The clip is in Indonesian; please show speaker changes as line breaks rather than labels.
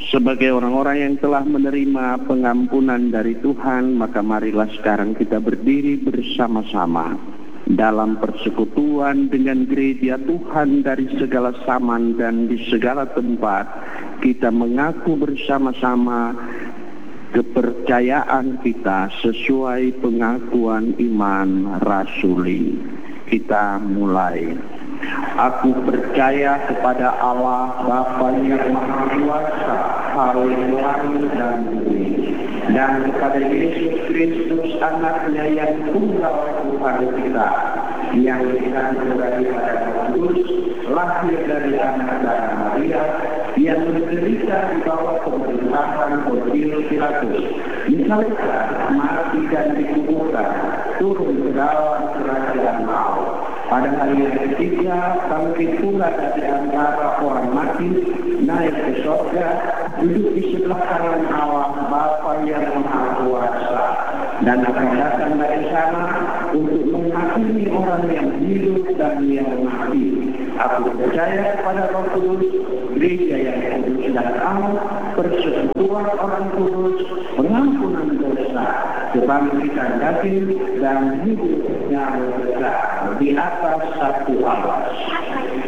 Sebagai orang-orang yang telah menerima pengampunan dari Tuhan, maka marilah sekarang kita berdiri bersama-sama dalam persekutuan dengan gereja Tuhan dari segala zaman dan di segala tempat. Kita mengaku bersama-sama kepercayaan kita sesuai pengakuan iman rasuli. Kita mulai. Aku percaya kepada Allah Bapa yang Maha Kuasa, Allah langit dan bumi, dan kepada Yesus Kristus Anaknya yang tunggal Tuhan kita, yang dikandung dari Kudus, lahir dari anak darah Maria, yang menderita di bawah pemerintahan Pontius Pilatus, disalibkan, mati dan dikuburkan, turun ke dalam kerajaan Allah. Pada hari yang ketiga, bangkit pula dari antara orang mati, naik ke surga, duduk di sebelah kanan Allah Bapa yang Maha Kuasa, dan akan datang dari sana untuk menghakimi orang yang hidup dan yang mati. Aku percaya kepada Roh Kudus, gereja yang kudus dan aman, persekutuan orang kudus, pengampunan dosa, kebangkitan daging, dan hidup yang kekal di atas satu alas.